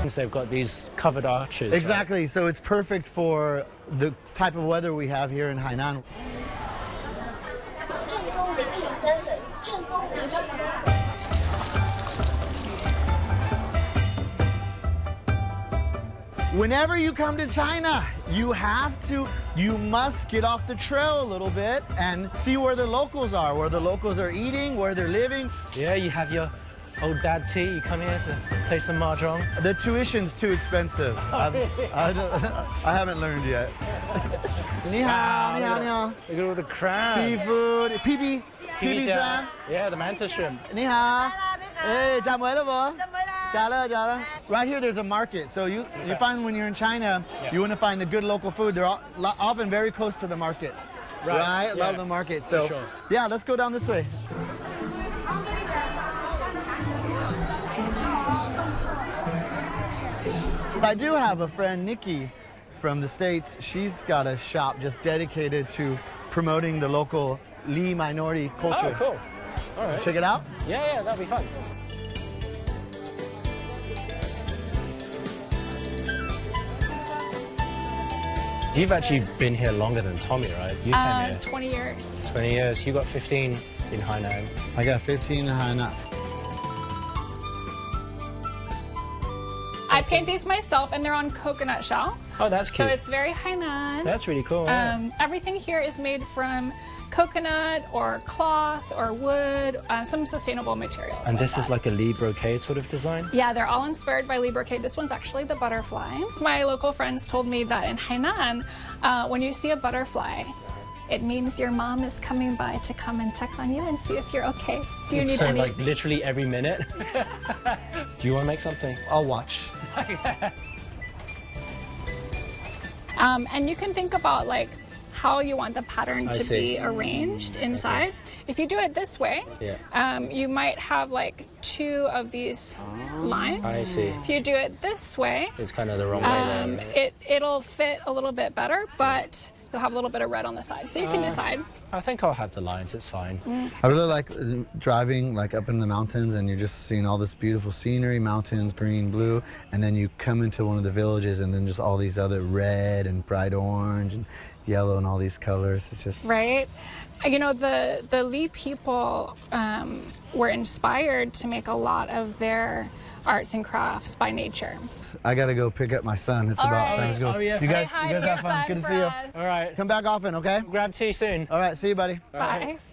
ones, they've got these covered arches. Exactly. Right? So it's perfect for the type of weather we have here in Hainan. Whenever you come to China, you must get off the trail a little bit and see where the locals are, eating, where they're living. Yeah, you have your old dad tea, you come here to play some mahjong. The tuition's too expensive. I haven't learned yet. Ni hao, ni hao, ni hao. Look at all the crabs. Seafood. Pipi. Pipi shan. Yeah, the mantis shrimp. Ni hao. Hey, chào mới了. Right here, there's a market. So you find when you're in China, you want to find the good local food. They're often very close to the market. Right? Love the market. So sure. Yeah, let's go down this way. I do have a friend, Nikki, from the States. She's got a shop just dedicated to promoting the local Li minority culture. Oh, cool. All right. Check it out? Yeah, that'll be fun. You've actually been here longer than Tommy, right? You came here 20 years. 20 years. You got 15 in Hainan. I got 15 in Hainan. I paint these myself, and they're on coconut shell. Oh, that's cute. So it's very Hainan. That's really cool. Yeah. Everything here is made from coconut or cloth or wood, some sustainable materials. And this is like a Li brocade sort of design? Yeah, they're all inspired by Li brocade. This one's actually the butterfly. My local friends told me that in Hainan, when you see a butterfly, it means your mom is coming by to come and check on you and see if you're okay. Do you need any? So like literally every minute? Do you want to make something? I'll watch. And you can think about like how you want the pattern to be arranged inside. If you do it this way, you might have like 2 of these lines. I see. If you do it this way, it's kind of the wrong way there. It'll fit a little bit better, but you'll have a little bit of red on the side. So you can decide. I think I'll have the lines, it's fine. I really like driving like up in the mountains and you're just seeing all this beautiful scenery, mountains, green, blue, and then you come into one of the villages and then just all these other red and bright orange and yellow and all these colors. It's just... Right. You know, the Li people were inspired to make a lot of their arts and crafts by nature. I gotta go pick up my son. It's about time to go. Oh, yeah. You guys have fun. Good to see you. All right. Come back often, okay? Grab tea soon. All right, see you, buddy. Bye.